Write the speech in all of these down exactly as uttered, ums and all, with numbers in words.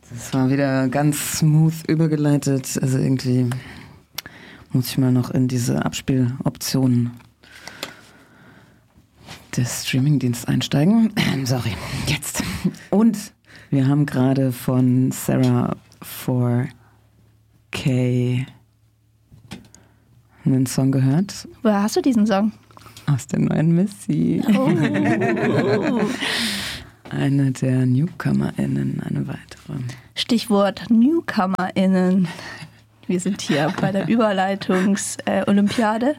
Das war wieder ganz smooth übergeleitet. Also irgendwie muss ich mal noch in diese Abspieloptionen des Streamingdienstes einsteigen. Ähm, sorry, jetzt. Und wir haben gerade von Sarah four K einen Song gehört. Woher hast du diesen Song? Aus der neuen Missy. Oh. Eine der NewcomerInnen, eine weitere. Stichwort NewcomerInnen. Wir sind hier bei der Überleitungs-Olympiade.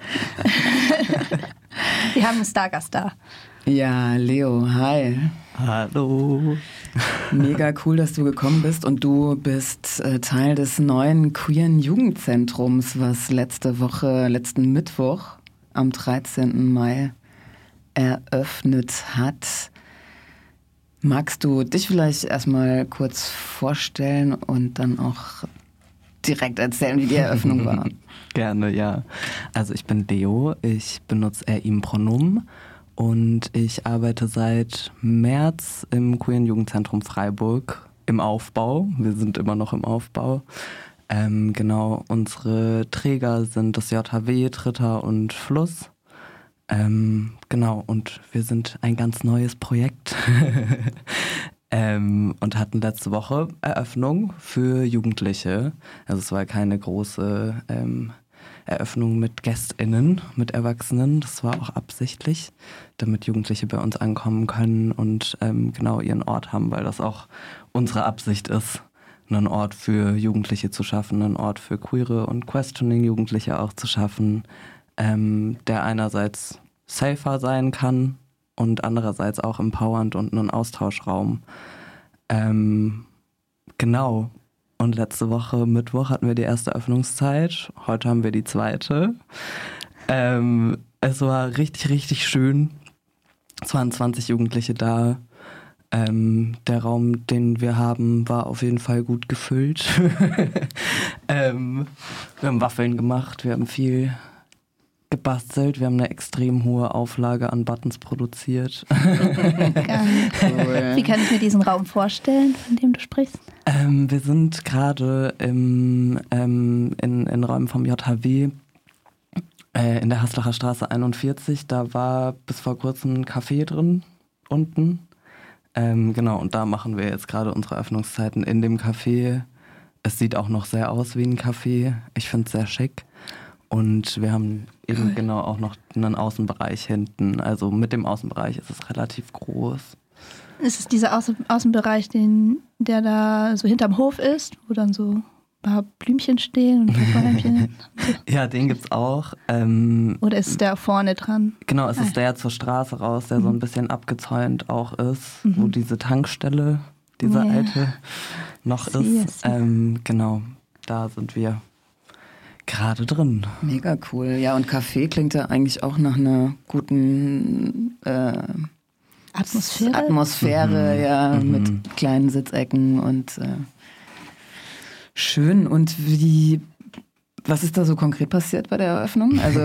Wir haben einen Stargast da. Ja, Leo, hi. Hallo. Mega cool, dass du gekommen bist und du bist äh, Teil des neuen queeren Jugendzentrums, was letzte Woche, letzten Mittwoch am dreizehnten Mai eröffnet hat. Magst du dich vielleicht erstmal kurz vorstellen und dann auch direkt erzählen, wie die Eröffnung war? Gerne, ja. Also ich bin Leo, ich benutze er, ihm Pronomen und ich arbeite seit März im Queeren Jugendzentrum Freiburg im Aufbau. Wir sind immer noch im Aufbau. Ähm, genau, unsere Träger sind das J H W, Tritter und Fluss. Ähm, genau, und wir sind ein ganz neues Projekt ähm, und hatten letzte Woche Eröffnung für Jugendliche. Also es war keine große ähm, Eröffnung mit GästInnen, mit Erwachsenen. Das war auch absichtlich, damit Jugendliche bei uns ankommen können und ähm, genau ihren Ort haben, weil das auch unsere Absicht ist, einen Ort für Jugendliche zu schaffen, einen Ort für queere und questioning Jugendliche auch zu schaffen, ähm, der einerseits safer sein kann und andererseits auch empowernd und einen Austauschraum. Ähm, genau. Und letzte Woche Mittwoch hatten wir die erste Öffnungszeit. Heute haben wir die zweite. Ähm, es war richtig, richtig schön. Es waren zwanzig Jugendliche da. Ähm, der Raum, den wir haben, war auf jeden Fall gut gefüllt. ähm, wir haben Waffeln gemacht, wir haben viel gebastelt, wir haben eine extrem hohe Auflage an Buttons produziert. Cool. Wie kann ich mir diesen Raum vorstellen, von dem du sprichst? Ähm, wir sind gerade im, ähm, in, in Räumen vom J H W äh, in der Haslacher Straße einundvierzig. Da war bis vor kurzem ein Café drin, unten. Ähm, genau, und da machen wir jetzt gerade unsere Öffnungszeiten in dem Café. Es sieht auch noch sehr aus wie ein Café. Ich finde es sehr schick. Und wir haben eben cool. genau auch noch einen Außenbereich hinten. Also mit dem Außenbereich ist es relativ groß. Ist es dieser Außen- Außenbereich, den, der da so hinterm Hof ist, wo dann so ein paar Blümchen stehen und Bäumchen? Ja, den gibt's auch. Ähm, Oder ist es der vorne dran? Genau, es ah. ist der zur Straße raus, der mhm. so ein bisschen abgezäunt auch ist, mhm. wo diese Tankstelle, diese ja. alte, noch sie, ist. Sie. Ähm, genau, da sind wir gerade drin. Mega cool. Ja, und Café klingt ja eigentlich auch nach einer guten äh, Atmosphäre. Atmosphäre, mhm. ja, mhm. mit kleinen Sitzecken und äh, schön. Und wie, was ist da so konkret passiert bei der Eröffnung? Also,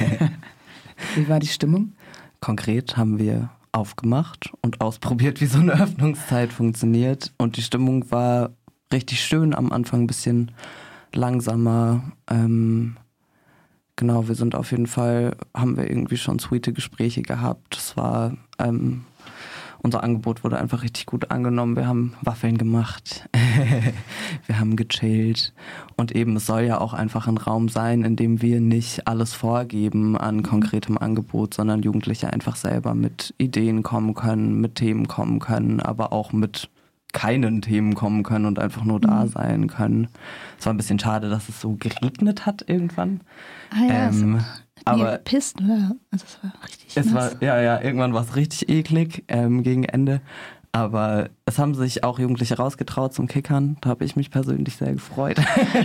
wie war die Stimmung? Konkret haben wir aufgemacht und ausprobiert, wie so eine Öffnungszeit funktioniert. Und die Stimmung war richtig schön, am Anfang ein bisschen langsamer. Ähm, genau, wir sind auf jeden Fall, haben wir irgendwie schon sweete Gespräche gehabt. Das war, ähm, unser Angebot wurde einfach richtig gut angenommen. Wir haben Waffeln gemacht, wir haben gechillt und eben es soll ja auch einfach ein Raum sein, in dem wir nicht alles vorgeben an konkretem Angebot, sondern Jugendliche einfach selber mit Ideen kommen können, mit Themen kommen können, aber auch mit keinen Themen kommen können und einfach nur da sein können. Es war ein bisschen schade, dass es so geregnet hat irgendwann. Ah ja, ähm, es aber gepisst, oder? Also es war richtig es nass. war Ja, ja, irgendwann war es richtig eklig ähm, gegen Ende. Aber es haben sich auch Jugendliche rausgetraut zum Kickern. Da habe ich mich persönlich sehr gefreut,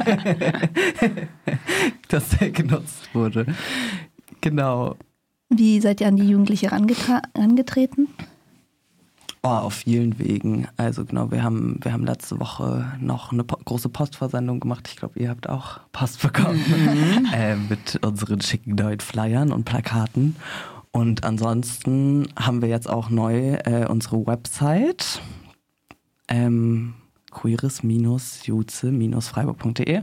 dass der genutzt wurde. Genau. Wie seid ihr an die Jugendliche rangetra- angetreten? Oh, auf vielen Wegen. Also genau, wir haben, wir haben letzte Woche noch eine po- große Postversendung gemacht. Ich glaube, ihr habt auch Post bekommen mhm. äh, mit unseren schicken neuen Flyern und Plakaten. Und ansonsten haben wir jetzt auch neu äh, unsere Website. Ähm, queeres-juze-freiburg punkt de.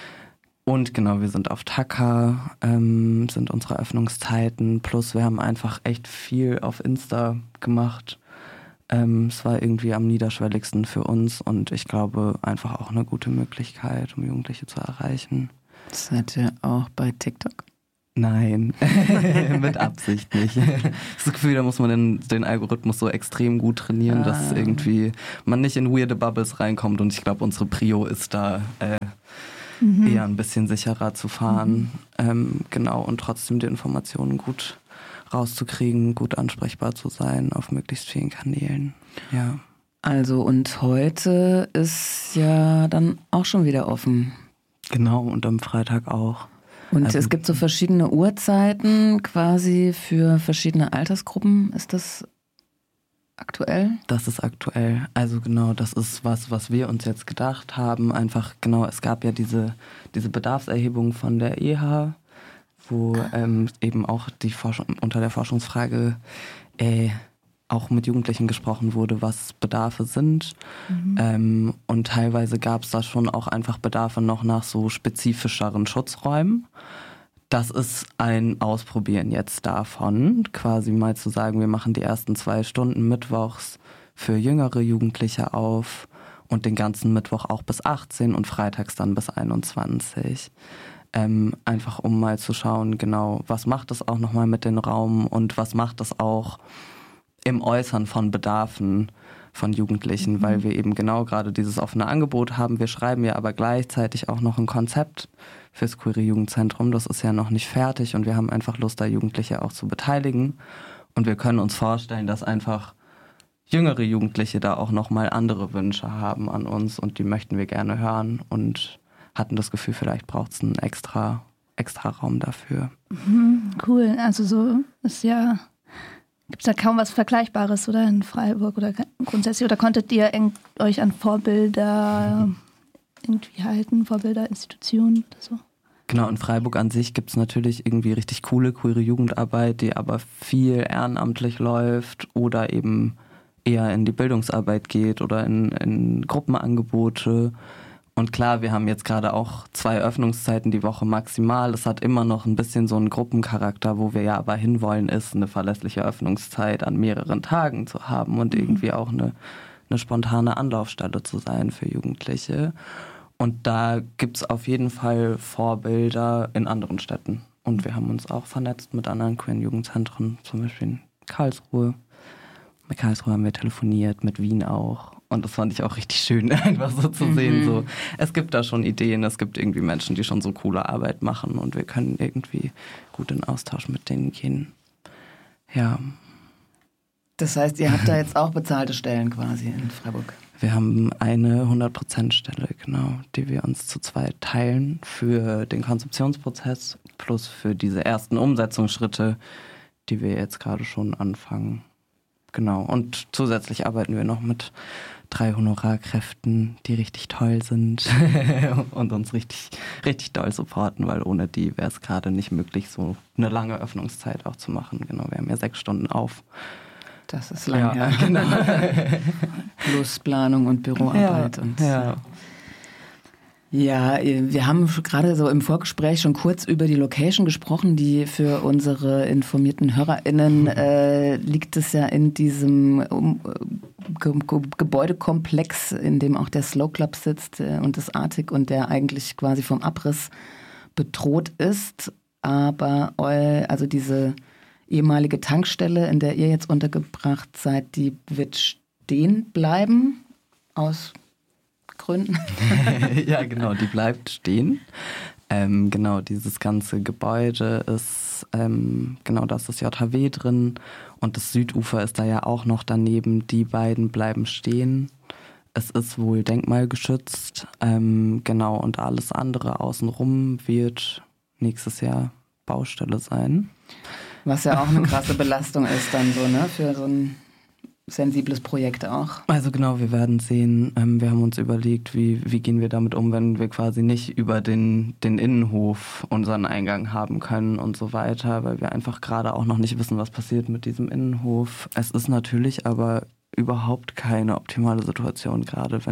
Und genau, wir sind auf Taka, ähm, sind unsere Öffnungszeiten, plus wir haben einfach echt viel auf Insta gemacht. Ähm, es war irgendwie am niederschwelligsten für uns und ich glaube einfach auch eine gute Möglichkeit, um Jugendliche zu erreichen. Seid ihr auch bei TikTok? Nein, mit Absicht nicht. Das Gefühl, da muss man den, den Algorithmus so extrem gut trainieren, ah. dass irgendwie man nicht in weirde Bubbles reinkommt und ich glaube, unsere Prio ist da äh, mhm. eher ein bisschen sicherer zu fahren. Mhm. Ähm, genau, und trotzdem die Informationen gut rauszukriegen, gut ansprechbar zu sein auf möglichst vielen Kanälen. Ja. Also und heute ist ja dann auch schon wieder offen. Genau, und am Freitag auch. Und also, es gibt so verschiedene Uhrzeiten quasi für verschiedene Altersgruppen. Ist das aktuell? Das ist aktuell. Also genau, das ist was, was wir uns jetzt gedacht haben. Einfach genau, es gab ja diese, diese Bedarfserhebung von der E H, wo ähm, eben auch die Forschung, unter der Forschungsfrage äh, auch mit Jugendlichen gesprochen wurde, was Bedarfe sind. Mhm. Ähm, und teilweise gab es da schon auch einfach Bedarfe noch nach so spezifischeren Schutzräumen. Das ist ein Ausprobieren jetzt davon, quasi mal zu sagen, wir machen die ersten zwei Stunden mittwochs für jüngere Jugendliche auf und den ganzen Mittwoch auch bis achtzehn und freitags dann bis einundzwanzig. Ähm, einfach um mal zu schauen, genau, was macht das auch nochmal mit dem Raum und was macht das auch im Äußern von Bedarfen von Jugendlichen, mhm. weil wir eben genau gerade dieses offene Angebot haben. Wir schreiben ja aber gleichzeitig auch noch ein Konzept fürs Queere Jugendzentrum. Das ist ja noch nicht fertig und wir haben einfach Lust, da Jugendliche auch zu beteiligen. Und wir können uns vorstellen, dass einfach jüngere Jugendliche da auch nochmal andere Wünsche haben an uns und die möchten wir gerne hören und hatten das Gefühl, vielleicht braucht es einen extra, extra Raum dafür. Mhm, cool, also so ist ja... Gibt es da kaum was Vergleichbares, oder in Freiburg oder grundsätzlich? Oder konntet ihr euch an Vorbilder irgendwie halten, Vorbilder, Institutionen oder so? Genau, in Freiburg an sich gibt es natürlich irgendwie richtig coole, queere Jugendarbeit, die aber viel ehrenamtlich läuft oder eben eher in die Bildungsarbeit geht oder in, in Gruppenangebote. Und klar, wir haben jetzt gerade auch zwei Öffnungszeiten die Woche maximal. Es hat immer noch ein bisschen so einen Gruppencharakter, wo wir ja aber hinwollen, ist eine verlässliche Öffnungszeit an mehreren Tagen zu haben und mhm. irgendwie auch eine, eine spontane Anlaufstelle zu sein für Jugendliche. Und da gibt es auf jeden Fall Vorbilder in anderen Städten. Und wir haben uns auch vernetzt mit anderen queeren Jugendzentren, zum Beispiel in Karlsruhe. Mit Karlsruhe haben wir telefoniert, mit Wien auch. Und das fand ich auch richtig schön, einfach so zu mhm. sehen. So, es gibt da schon Ideen, es gibt irgendwie Menschen, die schon so coole Arbeit machen und wir können irgendwie gut in Austausch mit denen gehen. Ja. Das heißt, ihr habt da jetzt auch bezahlte Stellen quasi in Freiburg? Wir haben eine hundert Prozent Stelle, genau, die wir uns zu zweit teilen für den Konzeptionsprozess plus für diese ersten Umsetzungsschritte, die wir jetzt gerade schon anfangen. Genau, und zusätzlich arbeiten wir noch mit drei Honorarkräften, die richtig toll sind und uns richtig, richtig doll supporten, weil ohne die wäre es gerade nicht möglich, so eine lange Öffnungszeit auch zu machen. Genau, wir haben ja sechs Stunden auf. Das ist lang, ja, ja genau. Plus Planung und Büroarbeit. Ja, und ja. Ja, wir haben gerade so im Vorgespräch schon kurz über die Location gesprochen, die für unsere informierten HörerInnen äh, liegt es ja in diesem um, Ge Ge Gebäudekomplex, in dem auch der Slow Club sitzt äh, und das Arctic und der eigentlich quasi vom Abriss bedroht ist. Aber eu, also diese ehemalige Tankstelle, in der ihr jetzt untergebracht seid, die wird stehen bleiben aus Gründen. Ja, genau, die bleibt stehen. Ähm, genau, dieses ganze Gebäude ist, ähm, genau, da ist das J H W drin und das Südufer ist da ja auch noch daneben. Die beiden bleiben stehen. Es ist wohl denkmalgeschützt, ähm, genau, und alles andere außenrum wird nächstes Jahr Baustelle sein. Was ja auch eine krasse Belastung ist dann so, ne, für so ein sensibles Projekt auch. Also genau, wir werden sehen, ähm, wir haben uns überlegt, wie, wie gehen wir damit um, wenn wir quasi nicht über den, den Innenhof unseren Eingang haben können und so weiter, weil wir einfach gerade auch noch nicht wissen, was passiert mit diesem Innenhof. Es ist natürlich aber überhaupt keine optimale Situation, gerade wenn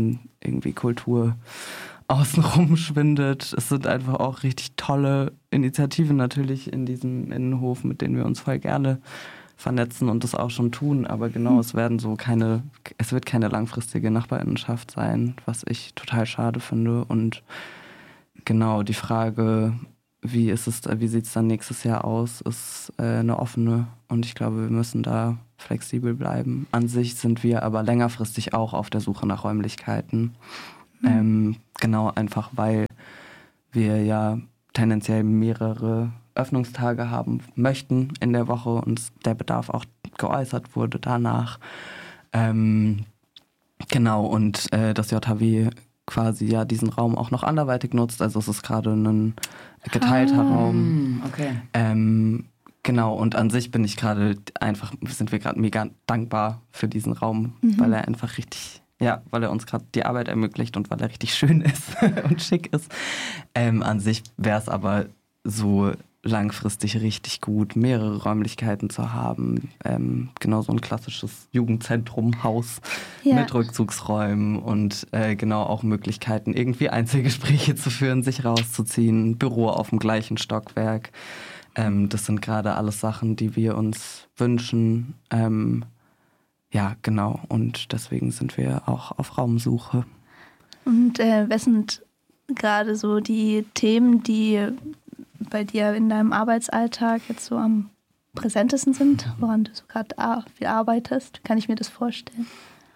irgendwie Kultur außenrum schwindet. Es sind einfach auch richtig tolle Initiativen natürlich in diesem Innenhof, mit denen wir uns voll gerne vernetzen und das auch schon tun. Aber genau, es werden so keine, es wird keine langfristige Nachbarinnenschaft sein, was ich total schade finde. Und genau, die Frage, wie ist es, wie sieht es dann nächstes Jahr aus, ist äh, eine offene. Und ich glaube, wir müssen da flexibel bleiben. An sich sind wir aber längerfristig auch auf der Suche nach Räumlichkeiten. Mhm. Ähm, genau, einfach weil wir ja tendenziell mehrere Öffnungstage haben möchten in der Woche und der Bedarf auch geäußert wurde danach. Ähm, genau, und äh, das J H W quasi ja diesen Raum auch noch anderweitig nutzt. Also es ist gerade ein geteilter ah, Raum. Okay. Ähm, genau, und an sich bin ich gerade einfach, sind wir gerade mega dankbar für diesen Raum, mhm. weil er einfach richtig, ja, weil er uns gerade die Arbeit ermöglicht und weil er richtig schön ist und schick ist. Ähm, an sich wäre es aber so langfristig richtig gut, mehrere Räumlichkeiten zu haben. Ähm, genau so ein klassisches Jugendzentrum-Haus ja. mit Rückzugsräumen und äh, genau auch Möglichkeiten, irgendwie Einzelgespräche zu führen, sich rauszuziehen, Büro auf dem gleichen Stockwerk. Ähm, das sind gerade alles Sachen, die wir uns wünschen. Ähm, ja, genau. Und deswegen sind wir auch auf Raumsuche. Und äh, was sind gerade so die Themen, die bei dir in deinem Arbeitsalltag jetzt so am präsentesten sind, woran du so gerade viel arbeitest? Wie kann ich mir das vorstellen?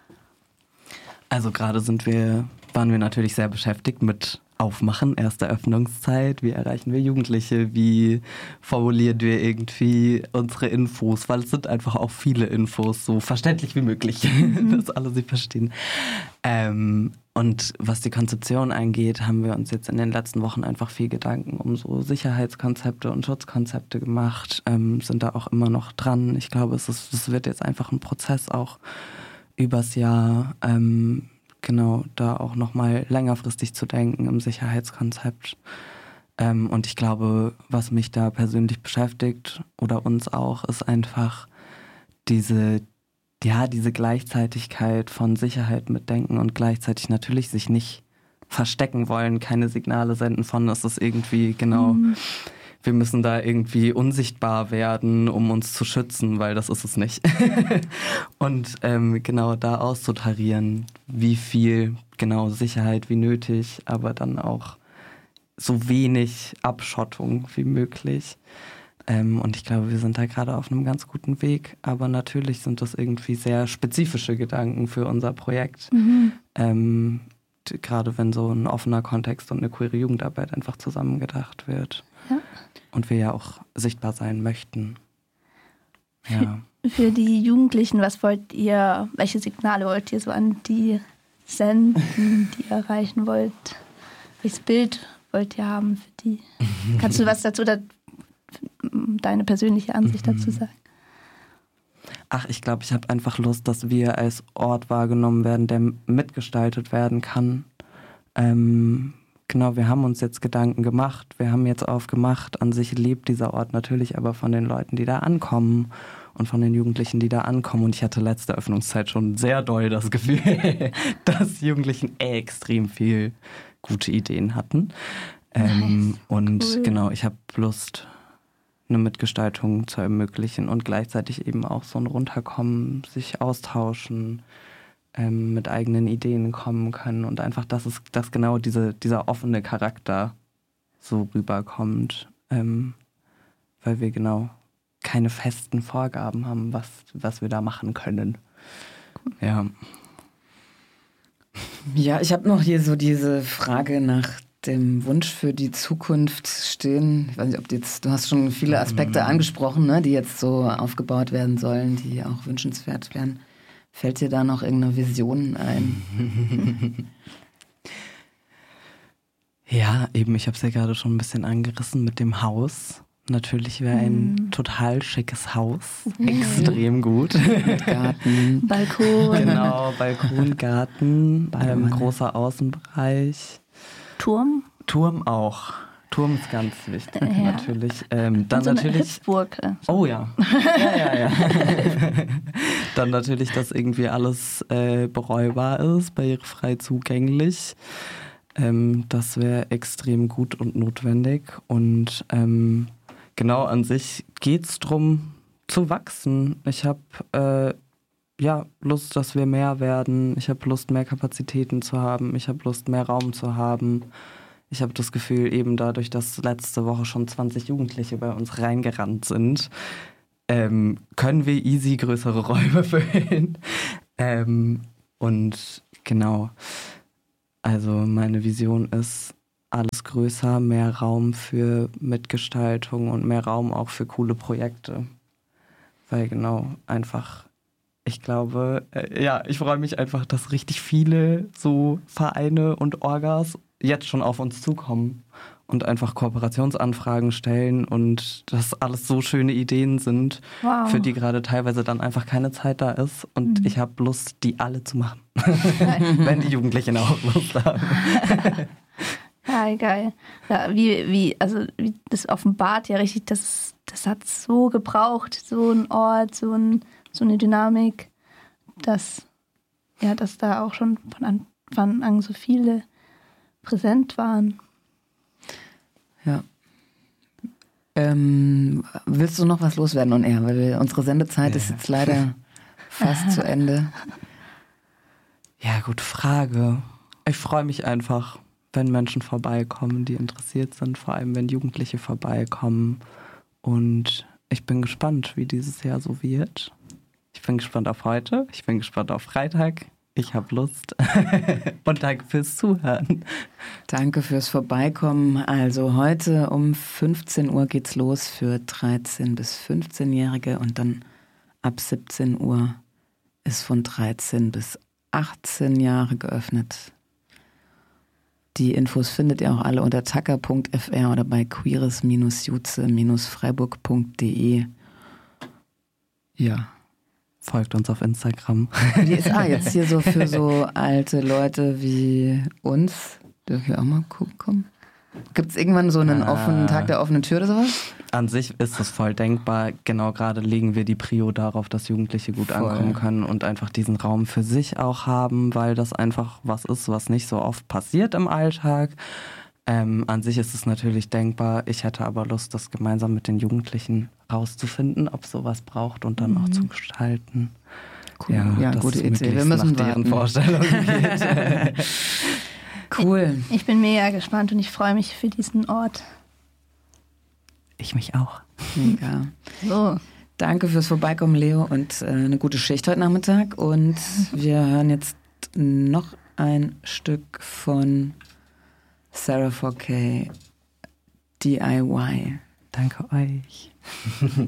Also gerade sind wir, waren wir natürlich sehr beschäftigt mit Aufmachen, erste Öffnungszeit, wie erreichen wir Jugendliche, wie formulieren wir irgendwie unsere Infos, weil es sind einfach auch viele Infos, so verständlich wie möglich, mhm. dass alle sie verstehen. Ähm, und was die Konzeption angeht, haben wir uns jetzt in den letzten Wochen einfach viel Gedanken um so Sicherheitskonzepte und Schutzkonzepte gemacht, ähm, sind da auch immer noch dran. Ich glaube, es, ist, es wird jetzt einfach ein Prozess auch übers Jahr, ähm, genau, da auch nochmal längerfristig zu denken im Sicherheitskonzept. Ähm, und ich glaube, was mich da persönlich beschäftigt oder uns auch, ist einfach diese, ja, diese Gleichzeitigkeit von Sicherheit mitdenken und gleichzeitig natürlich sich nicht verstecken wollen, keine Signale senden von, es ist irgendwie, genau, mhm. wir müssen da irgendwie unsichtbar werden, um uns zu schützen, weil das ist es nicht. Und ähm, genau da auszutarieren, wie viel genau Sicherheit wie nötig, aber dann auch so wenig Abschottung wie möglich. Ähm, und ich glaube, wir sind da gerade auf einem ganz guten Weg. Aber natürlich sind das irgendwie sehr spezifische Gedanken für unser Projekt. Mhm. Ähm, gerade wenn so ein offener Kontext und eine queere Jugendarbeit einfach zusammengedacht wird. Ja. Und wir ja auch sichtbar sein möchten. Ja. Für, für die Jugendlichen, was wollt ihr, welche Signale wollt ihr so an die senden, die ihr erreichen wollt? Welches Bild wollt ihr haben für die? Kannst du was dazu, oder deine persönliche Ansicht dazu sagen? Ach, ich glaube, ich habe einfach Lust, dass wir als Ort wahrgenommen werden, der mitgestaltet werden kann. Ähm, genau, wir haben uns jetzt Gedanken gemacht, wir haben jetzt aufgemacht. An sich lebt dieser Ort natürlich aber von den Leuten, die da ankommen und von den Jugendlichen, die da ankommen. Und ich hatte letzte Öffnungszeit schon sehr doll das Gefühl, dass Jugendlichen extrem viel gute Ideen hatten. Ähm, nice. Und cool. Genau, ich habe Lust, eine Mitgestaltung zu ermöglichen und gleichzeitig eben auch so ein Runterkommen, sich austauschen, ähm, mit eigenen Ideen kommen können und einfach, dass es, dass genau diese, dieser offene Charakter so rüberkommt, ähm, weil wir genau keine festen Vorgaben haben, was, was wir da machen können. Ja. Ja, ich habe noch hier so diese Frage nach dem Wunsch für die Zukunft stehen. Ich weiß nicht, ob du jetzt, du hast schon viele Aspekte angesprochen, ne, die jetzt so aufgebaut werden sollen, die auch wünschenswert wären. Fällt dir da noch irgendeine Vision ein? Ja, eben, ich habe es ja gerade schon ein bisschen angerissen mit dem Haus. Natürlich wäre ein mm. total schickes Haus. Mm. Extrem gut. Mit Garten. Balkon. Genau, Balkon, Garten, ähm, großer Außenbereich. Turm? Turm auch. Turm ist ganz wichtig, Ja. natürlich. Ähm, dann so eine natürlich. Hüpfburg. äh, so. Oh ja. Ja, ja, ja. Dann natürlich, dass irgendwie alles äh, bereubar ist, barrierefrei zugänglich. Ähm, das wäre extrem gut und notwendig. Und ähm, genau an sich geht es darum, zu wachsen. Ich habe äh, ja Lust, dass wir mehr werden. Ich habe Lust, mehr Kapazitäten zu haben. Ich habe Lust, mehr Raum zu haben. Ich habe das Gefühl, eben dadurch, dass letzte Woche schon zwanzig Jugendliche bei uns reingerannt sind, ähm, können wir easy größere Räume füllen. ähm, und genau, also meine Vision ist, alles größer, mehr Raum für Mitgestaltung und mehr Raum auch für coole Projekte. Weil genau, einfach, ich glaube, äh, ja, ich freue mich einfach, dass richtig viele so Vereine und Orgas jetzt schon auf uns zukommen und einfach Kooperationsanfragen stellen und dass alles so schöne Ideen sind, Wow. für die gerade teilweise dann einfach keine Zeit da ist und Mhm. ich habe Lust, die alle zu machen, wenn die Jugendlichen auch Lust haben. Geil, geil. Ja, wie, wie, also wie, das offenbart ja richtig, das, das hat so gebraucht, so ein Ort, so, ein, so eine Dynamik, dass, ja, dass da auch schon von Anfang an so viele präsent waren. Ja. Ähm, willst du noch was loswerden on air? Weil wir, unsere Sendezeit Ja. ist jetzt leider fast zu Ende. Ja, gute Frage. Ich freue mich einfach, wenn Menschen vorbeikommen, die interessiert sind, vor allem wenn Jugendliche vorbeikommen. Und ich bin gespannt, wie dieses Jahr so wird. Ich bin gespannt auf heute, ich bin gespannt auf Freitag. Ich habe Lust. Und danke fürs Zuhören. Danke fürs Vorbeikommen. Also heute um fünfzehn Uhr geht's los für dreizehn- bis fünfzehnjährige und dann ab siebzehn Uhr ist von dreizehn bis achtzehn Jahre geöffnet. Die Infos findet ihr auch alle unter tacker punkt f r oder bei queeres juze freiburg punkt de. Ja. Folgt uns auf Instagram. Die ist ah, jetzt hier so für so alte Leute wie uns. Dürfen wir auch mal gucken? Gibt es irgendwann so einen Ah. offenen Tag der offenen Tür oder sowas? An sich ist es voll denkbar. Genau gerade legen wir die Prio darauf, dass Jugendliche gut Voll. ankommen können und einfach diesen Raum für sich auch haben, weil das einfach was ist, was nicht so oft passiert im Alltag. Ähm, an sich ist es natürlich denkbar. Ich hätte aber Lust, das gemeinsam mit den Jugendlichen rauszufinden, ob sowas braucht und dann auch zu gestalten. Cool. Ja, dass gute es Idee. Wir möglichst müssen nach deren warten. Vorstellungen geht. Cool. Ich bin mega gespannt und ich freue mich für diesen Ort. Ich mich auch. Mega. So. Danke fürs Vorbeikommen, Leo, und äh, eine gute Schicht heute Nachmittag. Und wir hören jetzt noch ein Stück von Sarah four K, D I Y. Danke euch.